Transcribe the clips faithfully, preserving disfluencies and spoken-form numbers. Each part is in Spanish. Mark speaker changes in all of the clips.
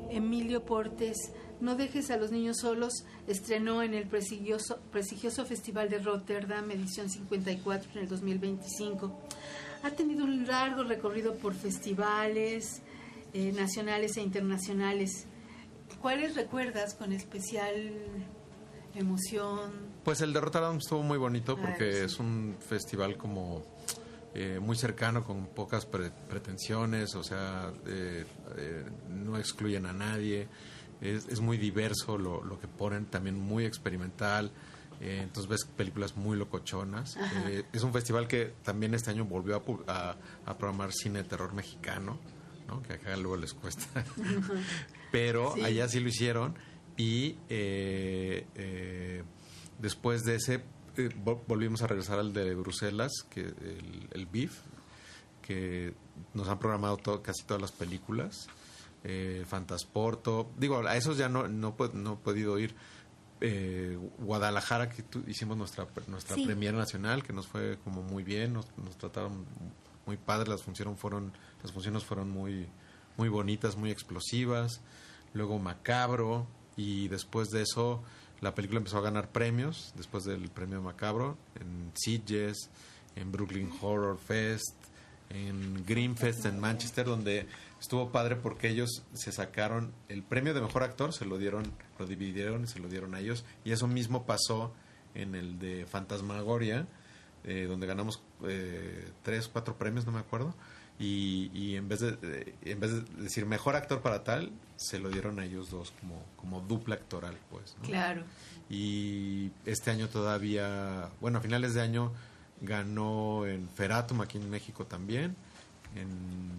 Speaker 1: Emilio Portes, No dejes a los niños solos, estrenó en el prestigioso, prestigioso Festival de Rotterdam, edición cincuenta y cuatro, en el dos mil veinticinco. Ha tenido un largo recorrido por festivales eh, nacionales e internacionales. ¿Cuáles recuerdas con especial emoción?
Speaker 2: Pues el de Rotterdam estuvo muy bonito porque Ay, sí. es un festival como eh, muy cercano, con pocas pre- pretensiones, o sea, eh, eh, no excluyen a nadie, es, es muy diverso lo, lo que ponen, también muy experimental, eh, entonces ves películas muy locochonas. Eh, es un festival que también este año volvió a, a, a programar cine de terror mexicano, ¿no? Que acá luego les cuesta, pero sí. allá sí lo hicieron. Y eh, eh, después de ese eh, volvimos a regresar al de Bruselas, que el, el B I F, que nos han programado todo, casi todas las películas, eh, Fantasporto, digo, a esos ya no no, no he podido ir. eh, Guadalajara, que tu, hicimos nuestra nuestra sí. premiere nacional, que nos fue como muy bien, nos, nos trataron muy padre, las funciones fueron las funciones fueron muy muy bonitas, muy explosivas. Luego Macabro. Y después de eso, la película empezó a ganar premios, después del premio Macabro, en Sitges, en Brooklyn Horror Fest, en Green Fest en Manchester, donde estuvo padre porque ellos se sacaron el premio de mejor actor, se lo dieron, lo dividieron y se lo dieron a ellos. Y eso mismo pasó en el de Fantasmagoria, eh, donde ganamos eh, tres, cuatro premios, no me acuerdo. Y, y en vez de eh, en vez de decir mejor actor para tal, se lo dieron a ellos dos como como dupla actoral, pues, ¿no?
Speaker 1: Claro.
Speaker 2: Y este año todavía, bueno, a finales de año ganó en Feratum aquí en México también, en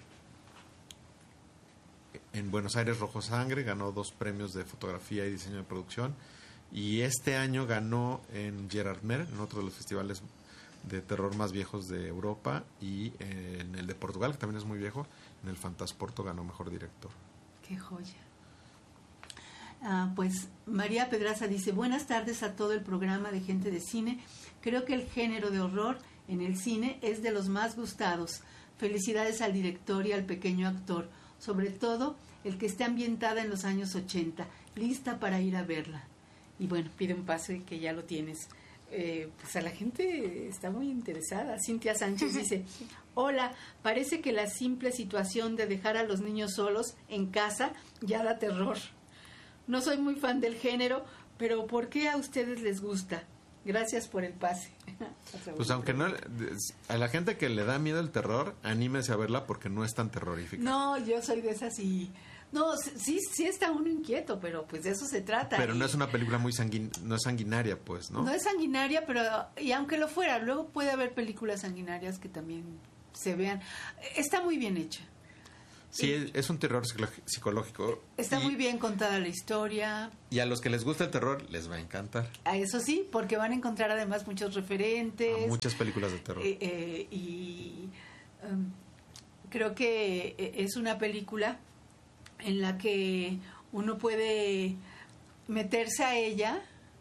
Speaker 2: en Buenos Aires Rojo Sangre ganó dos premios de fotografía y diseño de producción, y este año ganó en Gerard Mer, en otro de los festivales de terror más viejos de Europa, y en el de Portugal, que también es muy viejo, en el Fantasporto ganó mejor director.
Speaker 1: ¡Qué joya! Ah, pues María Pedraza dice: buenas tardes a todo el programa de Gente de Cine. Creo que el género de horror en el cine es de los más gustados. Felicidades al director y al pequeño actor, sobre todo el que esté ambientada en los años ochenta, lista para ir a verla. Y bueno, pide un pase que ya lo tienes. Eh, pues a la gente está muy interesada. Cintia Sánchez dice: hola, parece que la simple situación de dejar a los niños solos en casa ya da terror. No soy muy fan del género, pero ¿por qué a ustedes les gusta? Gracias por el pase.
Speaker 2: Pues aunque no, a la gente que le da miedo el terror, anímese a verla porque no es tan terrorífica.
Speaker 1: No, yo soy de esas y... No, sí, sí está uno inquieto, pero pues de eso se trata.
Speaker 2: Pero
Speaker 1: y...
Speaker 2: no es una película muy sanguin... no es sanguinaria, pues, ¿no?
Speaker 1: No es sanguinaria, pero... Y aunque lo fuera, luego puede haber películas sanguinarias que también se vean. Está muy bien hecha.
Speaker 2: Sí, y... es un terror psicológico.
Speaker 1: Está
Speaker 2: y...
Speaker 1: muy bien contada la historia.
Speaker 2: Y a los que les gusta el terror, les va a encantar.
Speaker 1: A eso sí, porque van a encontrar además muchos referentes.
Speaker 2: A muchas películas de terror.
Speaker 1: Eh, eh, y um, creo que es una película en la que uno puede meterse a ella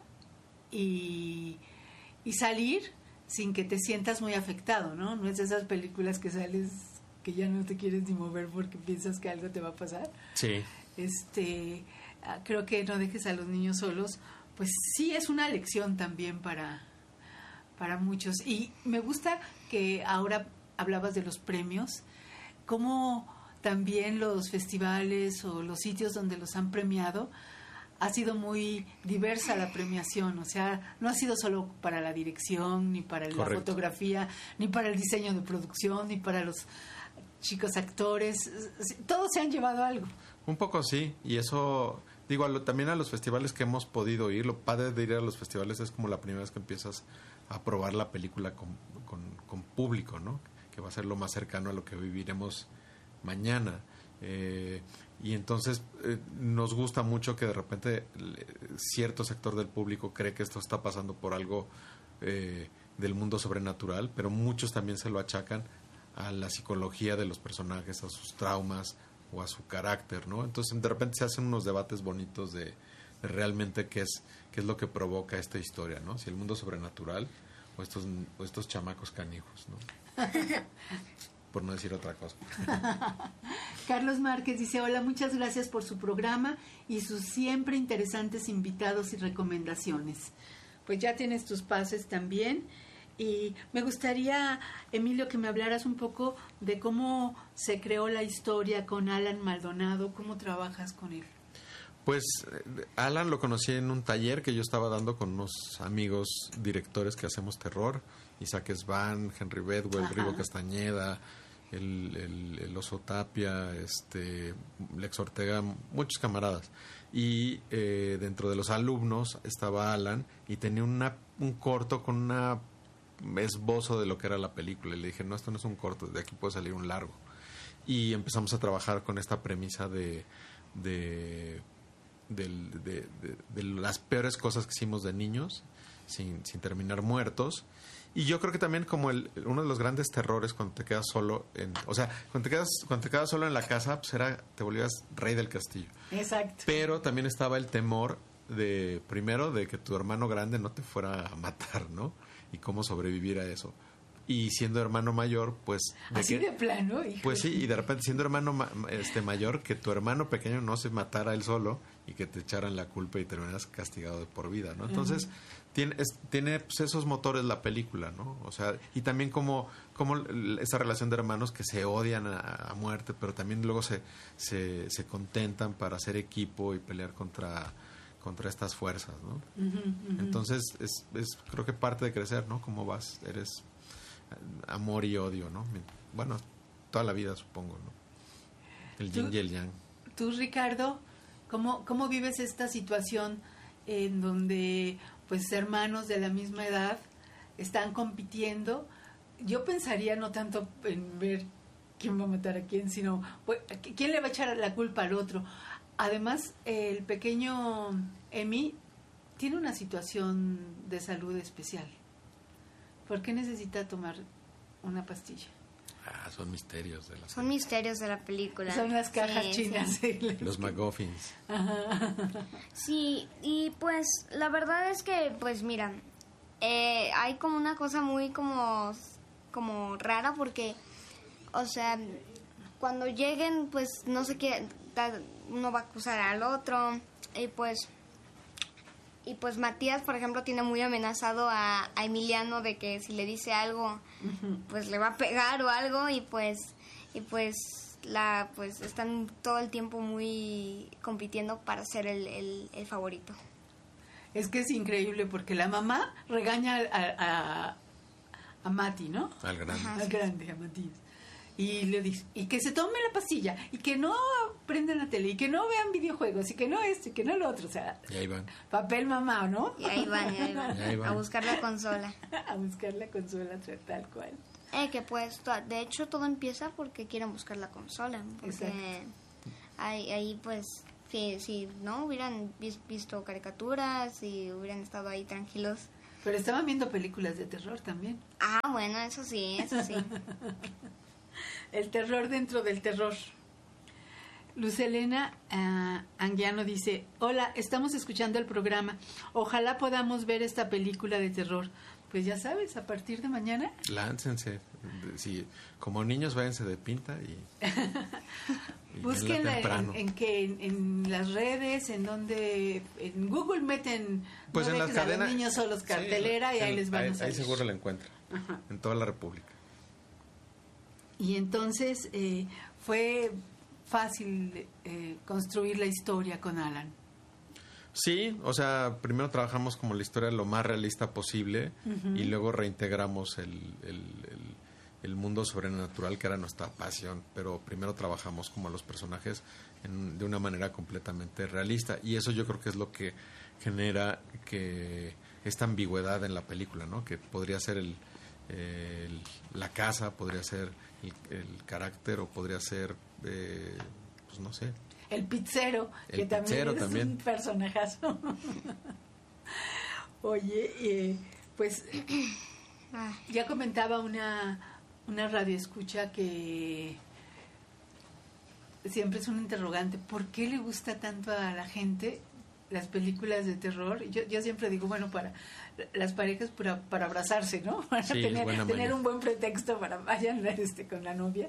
Speaker 1: y, y salir sin que te sientas muy afectado, ¿no? No es de esas películas que sales que ya no te quieres ni mover porque piensas que algo te va a pasar.
Speaker 2: Sí.
Speaker 1: Este, creo que No dejes a los niños solos, pues sí es una lección también para, para muchos. Y me gusta que ahora hablabas de los premios, cómo también los festivales o los sitios donde los han premiado, ha sido muy diversa la premiación, o sea, no ha sido solo para la dirección, ni para la Correcto. fotografía, ni para el diseño de producción, ni para los chicos actores, todos se han llevado algo.
Speaker 2: Un poco sí, y eso, digo, a lo, también a los festivales que hemos podido ir, lo padre de ir a los festivales es como la primera vez que empiezas a probar la película con, con, con público, ¿no? Que va a ser lo más cercano a lo que viviremos mañana, eh, y entonces eh, nos gusta mucho que de repente eh, cierto sector del público cree que esto está pasando por algo eh, del mundo sobrenatural, pero muchos también se lo achacan a la psicología de los personajes, a sus traumas o a su carácter, ¿no? Entonces de repente se hacen unos debates bonitos de, de realmente qué es qué es lo que provoca esta historia, ¿no? Si el mundo sobrenatural o estos o estos chamacos canijos, ¿no? por no decir otra cosa.
Speaker 1: Carlos Márquez dice, hola, muchas gracias por su programa y sus siempre interesantes invitados y recomendaciones. Pues ya tienes tus pases también. Y me gustaría, Emilio, que me hablaras un poco de cómo se creó la historia con Alan Maldonado, cómo trabajas con él.
Speaker 2: Pues Alan lo conocí en un taller que yo estaba dando con unos amigos directores que hacemos terror, Isaac Svan, Henry Bedwell, Ajá. Rigo Castañeda, el, el, el Oso Tapia, este, Lex Ortega, muchos camaradas. Y eh, dentro de los alumnos estaba Alan y tenía una, un corto con una esbozo de lo que era la película. Y le dije, no, esto no es un corto, de aquí puede salir un largo. Y empezamos a trabajar con esta premisa de... de De, de, de, de las peores cosas que hicimos de niños sin, sin terminar muertos. Y yo creo que también como el, uno de los grandes terrores cuando te quedas solo en, o sea, cuando te quedas cuando te quedas solo en la casa, pues era, te volvías rey del castillo.
Speaker 1: Exacto.
Speaker 2: Pero también estaba el temor de, primero, de que tu hermano grande no te fuera a matar, ¿no? Y cómo sobrevivir a eso. Y siendo hermano mayor, pues...
Speaker 1: De Así que, de plano, hijo.
Speaker 2: Pues sí, y de repente siendo hermano ma, este mayor, que tu hermano pequeño no se matara él solo y que te echaran la culpa y terminas castigado de por vida, ¿no? Entonces, uh-huh. tiene, es, tiene pues, esos motores la película, ¿no? O sea, y también como, como esa relación de hermanos que se odian a, a muerte, pero también luego se, se, se contentan para hacer equipo y pelear contra... contra estas fuerzas, ¿no? Uh-huh, uh-huh. Entonces, es, es creo que parte de crecer, ¿no? Como vas, eres... amor y odio, ¿no? Bueno, toda la vida, supongo, ¿no? El yin y el yang.
Speaker 1: Tú, Ricardo, ¿cómo, cómo vives esta situación en donde, pues, hermanos de la misma edad están compitiendo? Yo pensaría no tanto en ver quién va a matar a quién, sino pues, quién le va a echar la culpa al otro. Además, el pequeño Emi tiene una situación de salud especial. ¿Por qué necesita tomar una pastilla?
Speaker 2: Ah, son misterios de la
Speaker 3: Son misterios de la película.
Speaker 1: Son las cajas sí, chinas.
Speaker 3: Sí.
Speaker 1: Sí.
Speaker 2: Los McGuffins.
Speaker 1: Ajá.
Speaker 3: Sí, y pues la verdad es que, pues mira, eh, hay como una cosa muy como, como rara porque, o sea, cuando lleguen, pues no sé qué, uno va a acusar al otro y pues... Y pues Matías, por ejemplo, tiene muy amenazado a, a Emiliano de que si le dice algo, uh-huh. pues le va a pegar o algo y pues y pues la pues están todo el tiempo muy compitiendo para ser el, el, el favorito.
Speaker 1: Es que es increíble porque la mamá regaña a, a, a Mati, ¿no?
Speaker 2: Al grande.
Speaker 1: Ajá, al grande, a Matías. Y le dice, y que se tome la pastilla, y que no prendan la tele, y que no vean videojuegos, y que no esto, y que no lo otro, o sea,
Speaker 2: y ahí van.
Speaker 1: Papel mamá, ¿no?
Speaker 3: Y ahí van, y ahí van, y ahí van. A buscar la consola.
Speaker 1: A buscar la consola, tal cual.
Speaker 3: Eh, que pues, de hecho todo empieza porque quieren buscar la consola, porque ahí, ahí pues, si, si no hubieran visto caricaturas y hubieran estado ahí tranquilos.
Speaker 1: Pero estaban viendo películas de terror también.
Speaker 3: Ah, bueno, eso sí, eso sí.
Speaker 1: El terror dentro del terror. Luz Elena uh, Anguiano dice, hola, estamos escuchando el programa. Ojalá podamos ver esta película de terror. Pues ya sabes, a partir de mañana.
Speaker 2: Láncense. Sí, como niños váyanse de pinta y,
Speaker 1: y búsquenla en, en que en, en las redes, en donde en Google meten
Speaker 2: pues no en las cadenas,
Speaker 1: a los niños solos cartelera sí, y ahí
Speaker 2: en,
Speaker 1: les van
Speaker 2: ahí,
Speaker 1: a salir.
Speaker 2: Ahí seguro la encuentran. Ajá. En toda la República.
Speaker 1: Y entonces eh, fue fácil eh, construir la historia con Alan.
Speaker 2: Sí, o sea, primero trabajamos como la historia lo más realista posible uh-huh. y luego reintegramos el, el, el, el mundo sobrenatural que era nuestra pasión, pero primero trabajamos como los personajes en, de una manera completamente realista y eso yo creo que es lo que genera que esta ambigüedad en la película, ¿no? Que podría ser el, el la casa, podría ser el, el carácter o podría ser, eh, pues no sé.
Speaker 1: El pizzero,
Speaker 2: el
Speaker 1: que
Speaker 2: pizzero
Speaker 1: también es
Speaker 2: también.
Speaker 1: un personajazo. Oye, eh, pues ya comentaba una, una radioescucha que siempre es un interrogante. ¿Por qué le gusta tanto a la gente las películas de terror, yo, yo siempre digo, bueno, para las parejas para, para abrazarse, ¿no? Para
Speaker 2: sí,
Speaker 1: tener, tener un buen pretexto para vayan este, con la novia.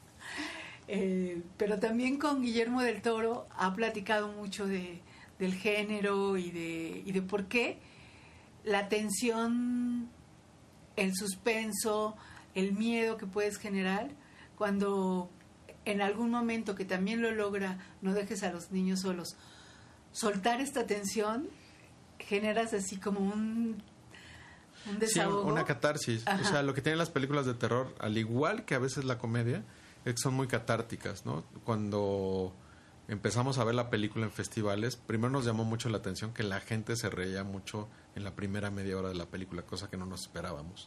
Speaker 1: Eh, pero también con Guillermo del Toro ha platicado mucho de, del género y de, y de por qué la tensión, el suspenso, el miedo que puedes generar cuando en algún momento, que también lo logra, no dejes a los niños solos, soltar esta tensión, generas así como un, un desahogo.
Speaker 2: Sí, una catarsis. Ajá. O sea, lo que tienen las películas de terror, al igual que a veces la comedia, es que son muy catárticas, ¿no? Cuando empezamos a ver la película en festivales, primero nos llamó mucho la atención que la gente se reía mucho en la primera media hora de la película, cosa que no nos esperábamos.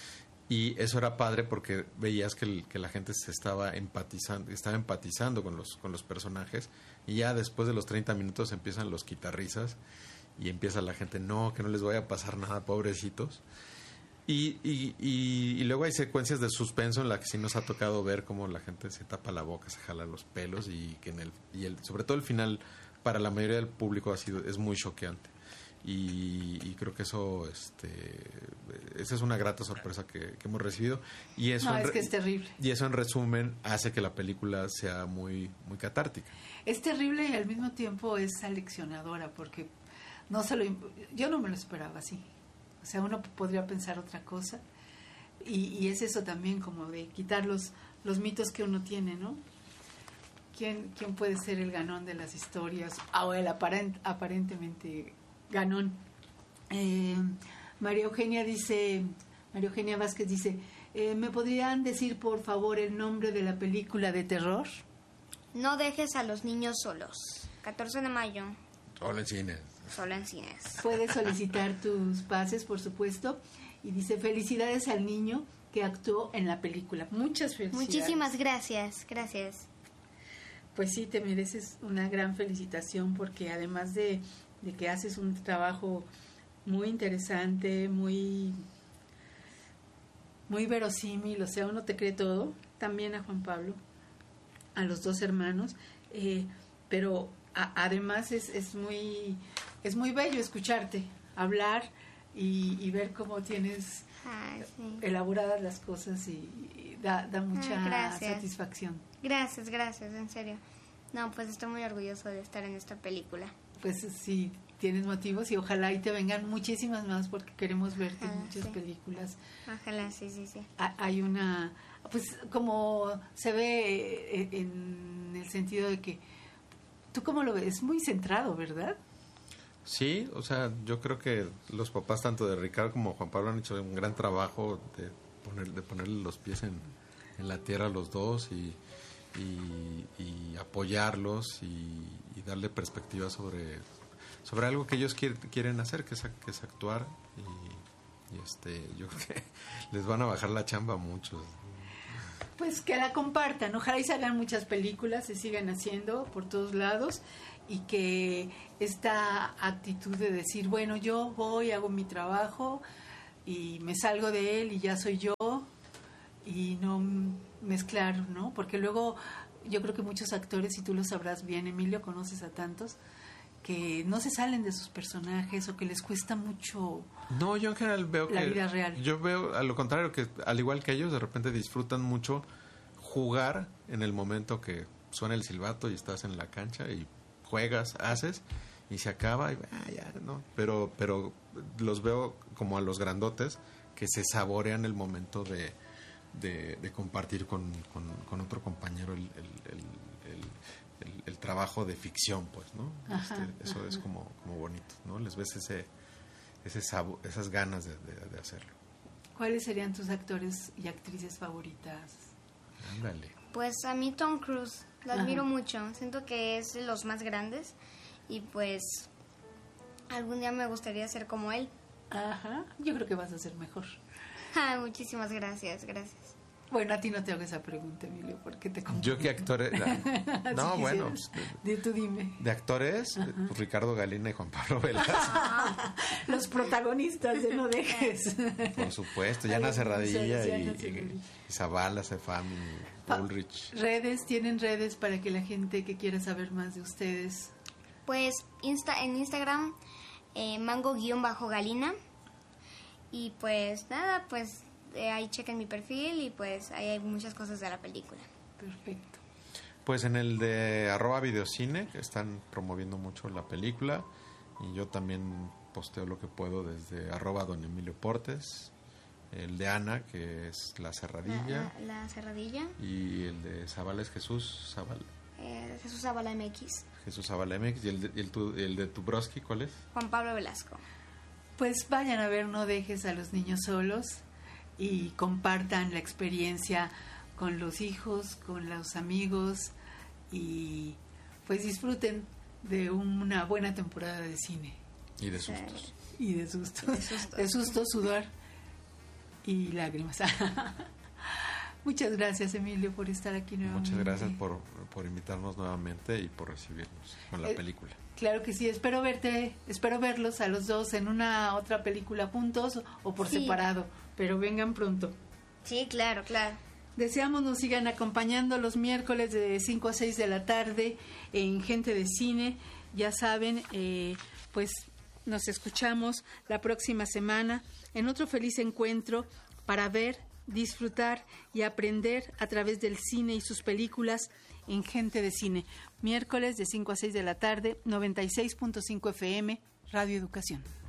Speaker 2: Y eso era padre porque veías que, el, que la gente se estaba empatizando, estaba empatizando con los, con los personajes, y ya después de los treinta minutos empiezan los quitarrisas y empieza la gente, no, que no les vaya a pasar nada, pobrecitos. Y, y, y, y luego hay secuencias de suspenso en las que sí nos ha tocado ver cómo la gente se tapa la boca, se jala los pelos, y que en el, y el sobre todo el final para la mayoría del público ha sido, es muy choqueante. Y, y creo que eso este esa es una grata sorpresa que, que hemos recibido, y eso
Speaker 1: no,
Speaker 2: en,
Speaker 1: es que es terrible,
Speaker 2: y eso en resumen hace que la película sea muy muy catártica.
Speaker 1: Es terrible y al mismo tiempo es aleccionadora, porque no se lo, yo no me lo esperaba así. O sea, uno podría pensar otra cosa, y, y es eso también, como de quitar los, los mitos que uno tiene, ¿no? ¿Quién, quién puede ser el ganón de las historias? O el aparent, aparentemente ganón. Eh, María Eugenia dice, María Eugenia Vázquez dice, eh, ¿me podrían decir por favor el nombre de la película de terror?
Speaker 3: No dejes a los niños solos. catorce de mayo.
Speaker 2: Solo en cines.
Speaker 3: Solo en cines.
Speaker 1: Puedes solicitar tus pases, por supuesto. Y dice, felicidades al niño que actuó en la película. Muchas felicidades.
Speaker 3: Muchísimas gracias, gracias.
Speaker 1: Pues sí, te mereces una gran felicitación, porque además de, de que haces un trabajo muy interesante, muy, muy verosímil, o sea, uno te cree todo, también a Juan Pablo, a los dos hermanos, eh, pero a, además es, es muy es muy bello escucharte hablar y, y ver cómo tienes
Speaker 3: ah, sí.
Speaker 1: elaboradas las cosas, y, y da, da mucha
Speaker 3: ah,
Speaker 1: satisfacción.
Speaker 3: Gracias, gracias, en serio. No, pues estoy muy orgulloso de estar en esta película.
Speaker 1: Pues sí, tienes motivos, y ojalá y te vengan muchísimas más, porque queremos verte
Speaker 3: ojalá,
Speaker 1: en muchas
Speaker 3: sí.
Speaker 1: películas.
Speaker 3: Ojalá, sí, sí, sí.
Speaker 1: Hay una, pues como se ve en el sentido de que, ¿tú cómo lo ves? Es muy centrado, ¿verdad?
Speaker 2: Sí, o sea, yo creo que los papás tanto de Ricardo como Juan Pablo han hecho un gran trabajo de poner, de ponerle los pies en, en la tierra a los dos, y, y, y apoyarlos, y, y darle perspectiva sobre, sobre algo que ellos quier, quieren hacer, que es, que es actuar, y, y este yo creo que les van a bajar la chamba a muchos.
Speaker 1: Pues que la compartan, ojalá y salgan muchas películas, se sigan haciendo por todos lados, y que esta actitud de decir, bueno, yo voy, hago mi trabajo y me salgo de él y ya soy yo, y no mezclar, ¿no? Porque luego yo creo que muchos actores, y tú lo sabrás bien, Emilio, conoces a tantos, que no se salen de sus personajes, o que les cuesta mucho.
Speaker 2: No, yo en general veo
Speaker 1: la
Speaker 2: que
Speaker 1: vida real.
Speaker 2: Yo veo a lo contrario, que al igual que ellos, de repente disfrutan mucho jugar en el momento que suena el silbato y estás en la cancha y juegas, haces, y se acaba y ah, ya, no, pero pero los veo como a los grandotes que se saborean el momento de de, de compartir con, con, con otro compañero el, el, el, el, el, el trabajo de ficción, pues, ¿no?
Speaker 1: Ajá,
Speaker 2: este, eso
Speaker 1: ajá.
Speaker 2: es como, como bonito, ¿no? Les ves ese ese sabo, esas ganas de, de, de hacerlo.
Speaker 1: ¿Cuáles serían tus actores y actrices favoritas?
Speaker 2: Ándale.
Speaker 3: Pues a mí Tom Cruise, lo
Speaker 1: Ajá.
Speaker 3: admiro mucho, siento que es de los más grandes, y pues algún día me gustaría ser como él.
Speaker 1: Ajá, yo creo que vas a ser mejor.
Speaker 3: Ah, muchísimas gracias, gracias.
Speaker 1: Bueno, a ti no te hago esa pregunta, Emilio, porque te confundo.
Speaker 2: Yo qué actores. No,
Speaker 1: Si
Speaker 2: bueno.
Speaker 1: quisieras. Di, tú dime.
Speaker 2: De actores, pues Ricardo Galina y Juan Pablo Velasco.
Speaker 1: Los protagonistas de No Dejes.
Speaker 2: Por supuesto, Yana
Speaker 1: Ay,
Speaker 2: Serradilla
Speaker 1: Yana
Speaker 2: y,
Speaker 1: Serradilla.
Speaker 2: y, y Zavala, Cefami,
Speaker 1: Pa-
Speaker 2: Ulrich.
Speaker 1: Redes, tienen redes para que la gente que quiera saber más de ustedes.
Speaker 3: Pues Insta, en Instagram, eh, mango-galina. Y pues nada, pues eh, ahí chequen mi perfil y pues ahí hay muchas cosas de la película.
Speaker 1: Perfecto.
Speaker 2: Pues en el de arroba videocine están promoviendo mucho la película y yo también posteo lo que puedo desde arroba don Emilio Portes, el de Ana, que es La Cerradilla.
Speaker 3: La, la, la Cerradilla.
Speaker 2: Y el de Zavala es Jesús Zavala.
Speaker 3: Eh, Jesús Zavala M X.
Speaker 2: Jesús Zavala M X. ¿Y el de, el, tu, el de Tubrowski cuál es?
Speaker 3: Juan Pablo Velasco.
Speaker 1: Pues vayan a ver No dejes a los niños solos y compartan la experiencia con los hijos, con los amigos y pues disfruten de una buena temporada de cine.
Speaker 2: Y de sustos.
Speaker 1: Y de sustos.
Speaker 3: Y de sustos.
Speaker 1: De sustos, sudor y lágrimas. Muchas gracias, Emilio, por estar aquí nuevamente.
Speaker 2: Muchas gracias por, por invitarnos nuevamente y por recibirnos con la
Speaker 1: eh,
Speaker 2: película.
Speaker 1: Claro que sí, espero verte, espero verlos a los dos en una otra película juntos o por
Speaker 3: Sí.
Speaker 1: separado, pero vengan pronto.
Speaker 3: Sí, claro, claro.
Speaker 1: Deseamos nos sigan acompañando los miércoles de cinco a seis de la tarde en Gente de Cine. Ya saben, eh, pues nos escuchamos la próxima semana en otro feliz encuentro para ver, disfrutar y aprender a través del cine y sus películas en Gente de Cine. Miércoles de cinco a seis de la tarde, noventa y seis punto cinco F M, Radio Educación.